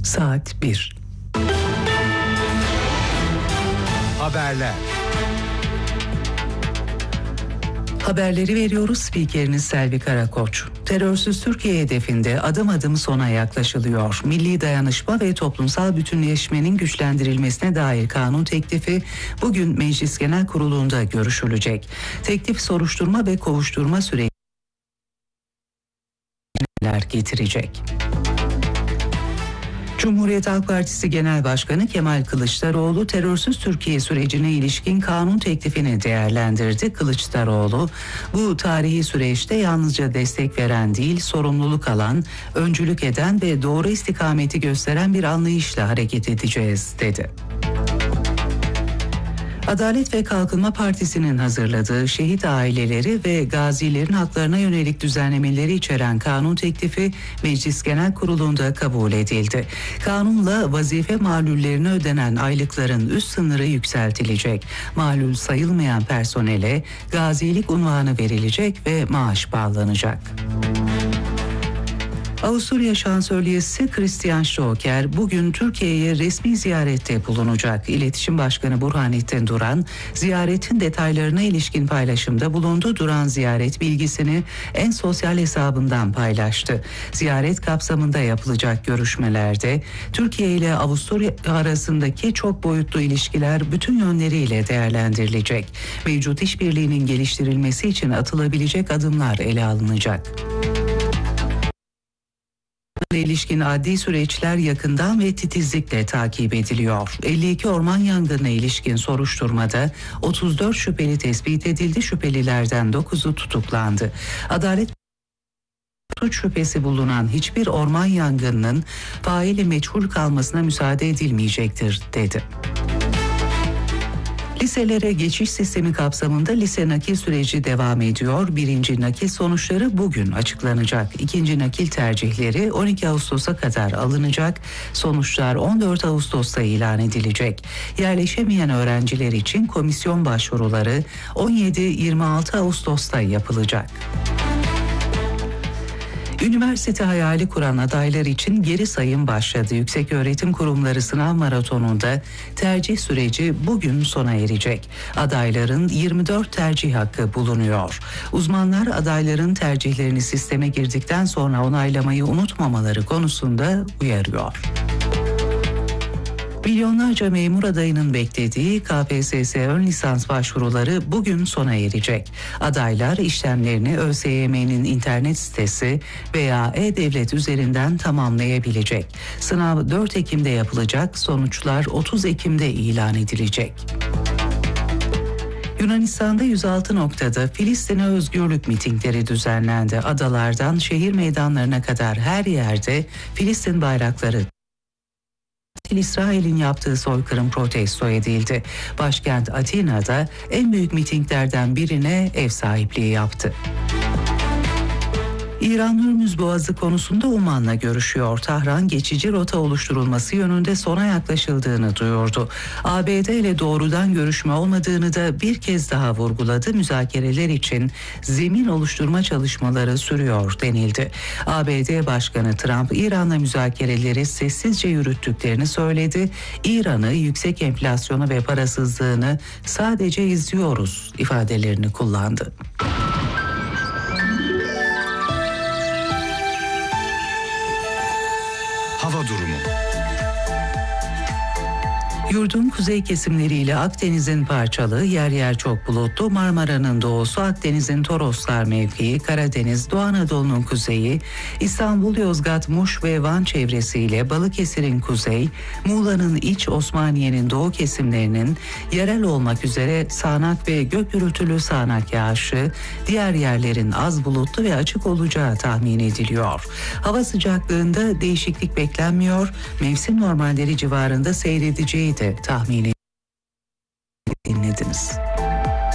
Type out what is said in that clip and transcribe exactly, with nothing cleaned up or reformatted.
Saat bir. Haberler. Haberleri veriyoruz. Spikeriniz Selvi Karakoç. Terörsüz Türkiye hedefinde adım adım sona yaklaşılıyor. Milli dayanışma ve toplumsal bütünleşmenin güçlendirilmesine dair kanun teklifi bugün Meclis Genel Kurulu'nda görüşülecek. Teklif soruşturma ve kovuşturma süreçleri getirecek. Cumhuriyet Halk Partisi Genel Başkanı Kemal Kılıçdaroğlu terörsüz Türkiye sürecine ilişkin kanun teklifini değerlendirdi. Kılıçdaroğlu, bu tarihi süreçte yalnızca destek veren değil, sorumluluk alan, öncülük eden ve doğru istikameti gösteren bir anlayışla hareket edeceğiz, dedi. Adalet ve Kalkınma Partisi'nin hazırladığı şehit aileleri ve gazilerin haklarına yönelik düzenlemeleri içeren kanun teklifi Meclis Genel Kurulu'nda kabul edildi. Kanunla vazife malullerine ödenen aylıkların üst sınırı yükseltilecek. Malul sayılmayan personele gazilik unvanı verilecek ve maaş bağlanacak. Avusturya Şansölyesi Christian Stoker bugün Türkiye'ye resmi ziyarette bulunacak. İletişim Başkanı Burhanettin Duran, ziyaretin detaylarına ilişkin paylaşımda bulundu. Duran ziyaret bilgisini en sosyal hesabından paylaştı. Ziyaret kapsamında yapılacak görüşmelerde Türkiye ile Avusturya arasındaki çok boyutlu ilişkiler bütün yönleriyle değerlendirilecek. Mevcut işbirliğinin geliştirilmesi için atılabilecek adımlar ele alınacak. İlişkin adli süreçler yakından ve titizlikle takip ediliyor. elli iki orman yangınına ilişkin soruşturmada otuz dört şüpheli tespit edildi. Şüphelilerden dokuzu tutuklandı. Adalet suç şüphesi bulunan hiçbir orman yangınının faili meçhul kalmasına müsaade edilmeyecektir, dedi. Liselere geçiş sistemi kapsamında lise nakil süreci devam ediyor. Birinci nakil sonuçları bugün açıklanacak. İkinci nakil tercihleri on iki Ağustos'a kadar alınacak. Sonuçlar on dört Ağustos'ta ilan edilecek. Yerleşemeyen öğrenciler için komisyon başvuruları on yedi yirmi altı Ağustos'ta yapılacak. Üniversite hayali kuran adaylar için geri sayım başladı. Yükseköğretim Kurumları sınav maratonunda tercih süreci bugün sona erecek. Adayların yirmi dört tercih hakkı bulunuyor. Uzmanlar adayların tercihlerini sisteme girdikten sonra onaylamayı unutmamaları konusunda uyarıyor. Milyonlarca memur adayının beklediği K P S S ön lisans başvuruları bugün sona erecek. Adaylar işlemlerini ÖSYM'nin internet sitesi veya E-Devlet üzerinden tamamlayabilecek. Sınav dört Ekim'de yapılacak, sonuçlar otuz Ekim'de ilan edilecek. Yunanistan'da yüz altı noktada Filistin'e özgürlük mitingleri düzenlendi. Adalardan şehir meydanlarına kadar her yerde Filistin bayrakları İsrail'in yaptığı soykırım protesto edildi. Başkent Atina'da en büyük mitinglerden birine ev sahipliği yaptı. İran Hürmüz Boğazı konusunda Oman'la görüşüyor. Tahran geçici rota oluşturulması yönünde sona yaklaşıldığını duyurdu. A B D ile doğrudan görüşme olmadığını da bir kez daha vurguladı. Müzakereler için zemin oluşturma çalışmaları sürüyor denildi. A B D Başkanı Trump, İran'la müzakereleri sessizce yürüttüklerini söyledi. İran'ı, yüksek enflasyonu ve parasızlığını sadece izliyoruz ifadelerini kullandı. Hava durumu. Yurdun kuzey kesimleriyle Akdeniz'in parçalı, yer yer çok bulutlu, Marmara'nın doğusu, Akdeniz'in Toroslar mevkii, Karadeniz, Doğu Anadolu'nun kuzeyi, İstanbul, Yozgat, Muş ve Van çevresiyle Balıkesir'in kuzey, Muğla'nın iç, Osmaniye'nin doğu kesimlerinin yerel olmak üzere sağanak ve gök gürültülü sağanak yağışı, diğer yerlerin az bulutlu ve açık olacağı tahmin ediliyor. Hava sıcaklığında değişiklik beklenmiyor, mevsim normalleri civarında seyredeceği de tahmin ediliyor.